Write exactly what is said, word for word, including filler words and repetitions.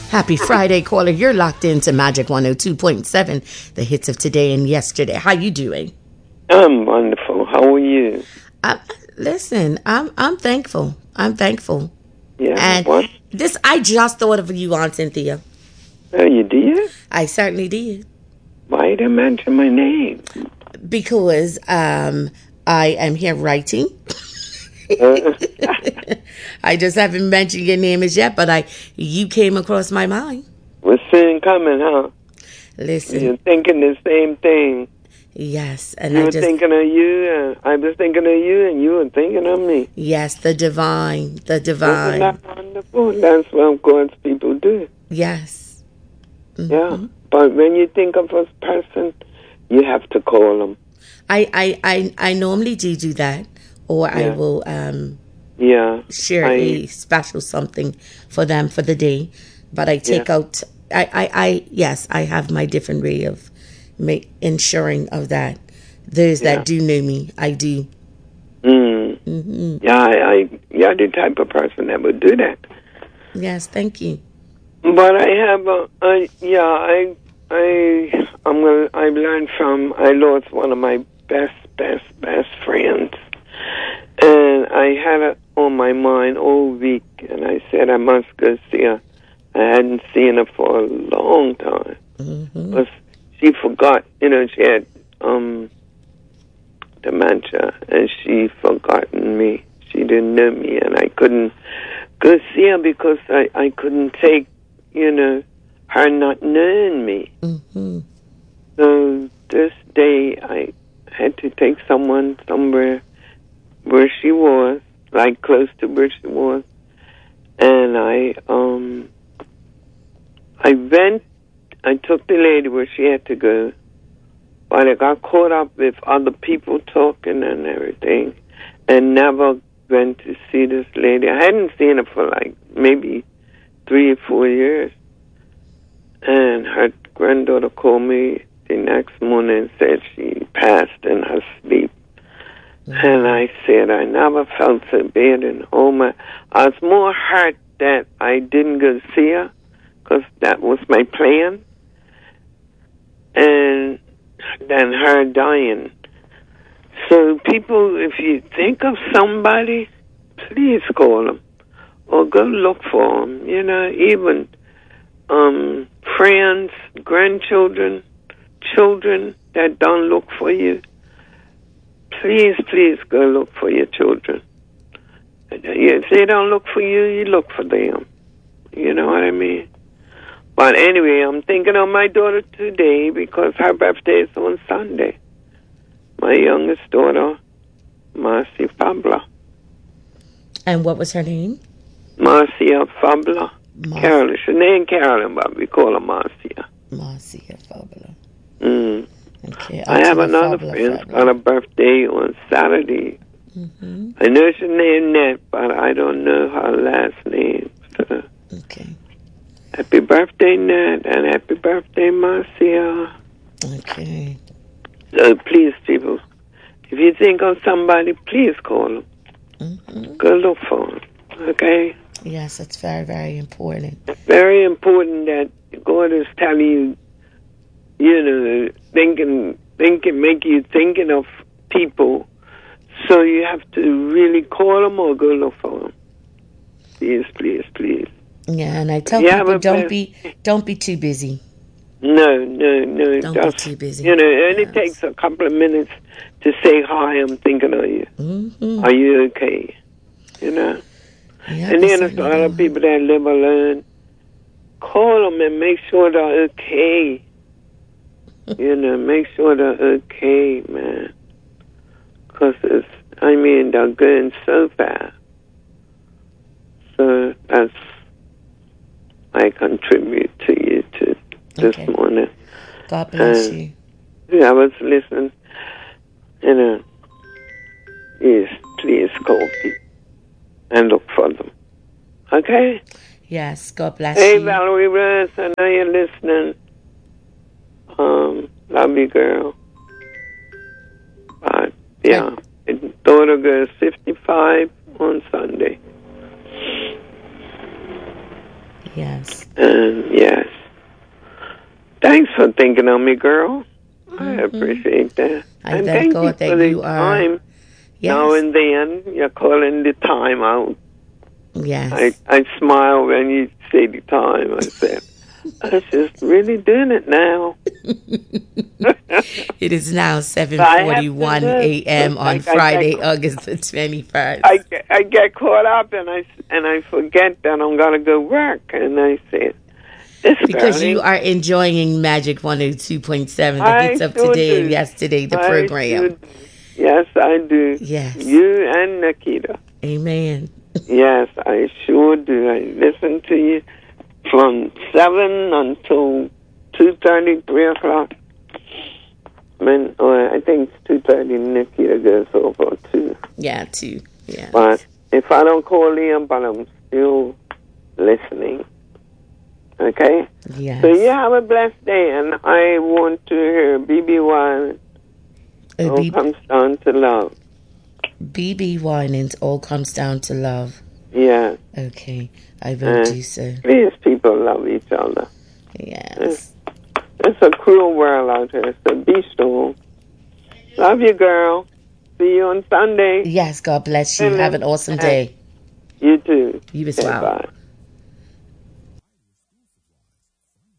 Happy Friday, caller. You're locked into Magic one oh two point seven, the hits of today and yesterday. How you doing? I'm wonderful. How are you? I, listen, I'm I'm thankful. I'm thankful. Yeah. And what? this, I just thought of you, Aunt Cynthia. Oh, you did? I certainly did. Why did you mention my name? Because um, I am here writing. Uh, I just haven't mentioned your name as yet, but I you came across my mind. we're seeing coming, huh? Listen, You're thinking the same thing. yes, and You I were just thinking of you, and I was thinking of you, and you were thinking of me. yes, the divine, the Isn't divine. that wonderful? That's what God's people do. Yes. Mm-hmm. Yeah. But when you think of a person, you have to call them. I, I, I, I normally do do that, or I Yeah. will um, Yeah. share I- a special something for them for the day. But I take Yeah. out, I, I, I, yes, I have my different way of make, ensuring of that. Those Yeah. that do know me, I do. Mm. Hmm. Yeah, I, I, you're the type of person that would do that. Yes, thank you. But I have a, I, yeah, I, I, I'm gonna, I've learned from, I lost one of my best, best, best friends. And I had it on my mind all week, and I said I must go see her. I hadn't seen her for a long time. Mm-hmm. But she forgot, you know, she had um, dementia, and she forgotten me. She didn't know me, and I couldn't go see her because I, I couldn't take, you know, her not knowing me. Mm-hmm. So this day I had to take someone somewhere where she was, like close to where she was, and I um I went. I took the lady where she had to go, but I got caught up with other people talking and everything, and never went to see this lady. I hadn't seen her for like maybe three or four years, and her granddaughter called me the next morning and said she passed in her sleep. Mm-hmm. And I said, I never felt so bad. And oh my, I was more hurt that I didn't go see her, because that was my plan, and than her dying. So people, if you think of somebody, please call them or go look for them. You know, even um, friends, grandchildren, children that don't look for you. Please, please go look for your children. If they don't look for you, you look for them. You know what I mean? But anyway, I'm thinking of my daughter today because her birthday is on Sunday. My youngest daughter, Marcia Fabla. And what was her name? Marcia Fabla. Mar- Carolyn. Her name Carolyn, but we call her Marcia. Marcia Fabula. Mm. Okay. I have Auntie another Fabula, friend Fabula. got a birthday on Saturday. Mm-hmm. I know she named Nat, but I don't know her last name. So. Okay. Happy birthday, Nat, and happy birthday, Marcia. Okay. So please, people, if you think of somebody, please call them. Mm-hmm. Go look for them, okay? Yes, it's very, very important. It's very important that God is telling you, you know, thinking, thinking, make you thinking of people. So you have to really call them or go look for them. Please, please, please. Yeah, and I tell Yeah, people but don't best- be don't be too busy. No, no, no. Don't just, be too busy. You know, it only Yes. takes a couple of minutes to say, hi, I'm thinking of you. Mm-hmm. Are you okay? You know? Yeah, And they then there's certainly other do. people that live alone. Call them and make sure they're okay. You know, make sure they're okay, man. Because it's, I mean, they're going so fast. So that's, I contribute to you to this Okay. morning. God bless Uh, you. Yeah, I was listening. You know, yes, please call people and look for them. Okay? Yes, God bless Hey, you. Valerie Rose, I know you're listening. Um, love you, girl. But, yeah, my daughter goes fifty-five on Sunday. Yes. And yes. Thanks for thinking of me, girl. I Mm-hmm. appreciate that. I and thank thank God you that for the you are- time. Yes. Now and then, you're calling the time out. Yes. I, I smile when you say the time. I said, I was just really doing it now. It is now seven I have to forty-one do it. a.m. on Like I- Friday, I- August the twenty-first. I, get- I get caught up and I, and I forget that I'm going to go work. And I said, this Because girl you ain't- are enjoying Magic one oh two point seven, the I hits of sure today do. and yesterday, the I program. sure do. Yes, I do. Yes. You and Nikita. Amen. Yes, I sure do. I listen to you from seven until two thirty, three o'clock. When, or I think it's two thirty. Nikita goes over two. Yeah, too. Yeah. But if I don't call in, but I'm still listening. Okay. Yes. So you have a blessed day, and I want to hear B B one. Uh, All B- comes down to love. B B one and all comes down to love. Yeah. Okay, I will Uh, do so. Please, people love each other. Yes. It's a cruel world out here, so be strong. Love you, girl. See you on Sunday. Yes, God bless you. Have an awesome day. You too. You as Okay, well. bye.